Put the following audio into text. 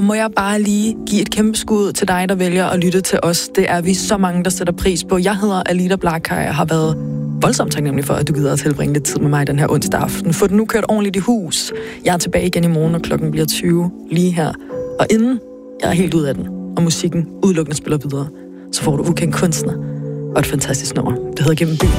må jeg bare lige give et kæmpe skud til dig, der vælger at lytte til os. Det er vi så mange, der sætter pris på. Jeg hedder Alida Blakhaj og har været voldsomt taknemmelig for, at du gider at tilbringe lidt tid med mig den her onsdag aften. Få den nu kørt ordentligt i hus. Jeg er tilbage igen i morgen, og klokken bliver 20 lige her. Og inden jeg er helt ud af den, og musikken udelukkende spiller videre, så får du Ukendt Kunstner og et fantastisk nummer. Det hedder Gennem Byen.